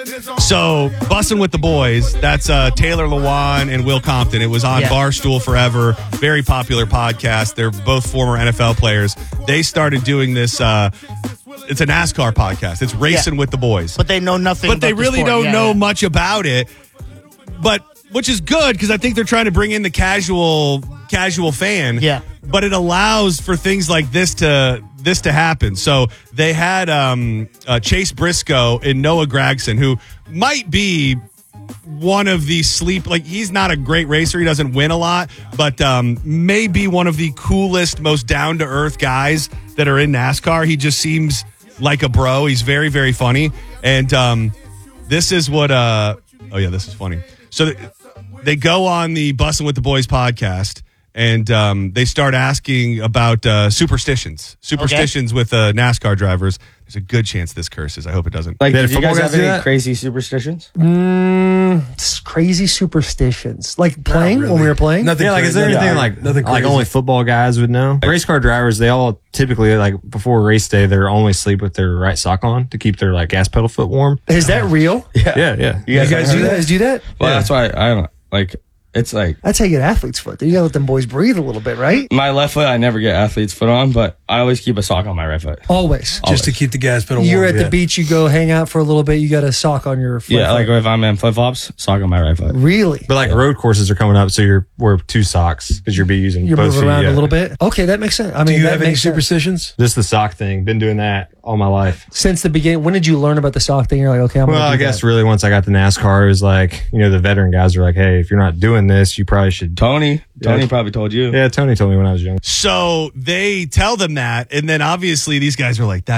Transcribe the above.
So, Bussin' with the Boys, that's Taylor Lewan and Will Compton. It was on Barstool forever. Very popular podcast. They're both former NFL players. They started doing this. It's a NASCAR podcast. It's Racing with the Boys. But they know nothing But they really don't know much about it. But which is good because I think they're trying to bring in the casual fan. Yeah. But it allows for things like this to happen. So they had Chase Briscoe and Noah Gragson, who might be one of the he's not a great racer. He doesn't win a lot, but may be one of the coolest, most down-to-earth guys that are in NASCAR. He just seems like a bro. He's very, very funny. And this is what... this is funny. So they go on the Bussin' with the Boys podcast, and they start asking about superstitions with NASCAR drivers. There's a good chance this curses. I hope it doesn't. Like, do you guys have any crazy superstitions? Crazy superstitions. Like playing, when we were playing? Nothing. Yeah, like is there anything like only football guys would know? Race car drivers, they all typically, like before race day, they're only sleep with their right sock on to keep their like gas pedal foot warm. Is that real? Yeah. You guys do that? Well, that's why I don't like. It's like that's how you get athlete's foot. You gotta let them boys breathe a little bit, right? my left foot. I never get athlete's foot on, but I always keep a sock on my right foot. Always. Just to keep the gas pedal warm. You're at the beach, you go hang out for a little bit, you got a sock on your foot. Yeah, like if I'm in flip flops, sock on my right foot. Really? But like road courses are coming up, so you're wear two socks because you're using You're both moving feet, around a little bit. Okay, that makes sense. I mean, Do you that have any makes sense. superstitions? Just the sock thing. Been doing that all my life. Since the beginning, when did you learn about the sock thing? You're like, okay, I'm Well, gonna do I guess that. really once I got to NASCAR, it was like, the veteran guys were like, hey, if you're not doing this, you probably should. Tony probably told you. Yeah, Tony told me when I was young. So they tell them that, and then obviously these guys are like,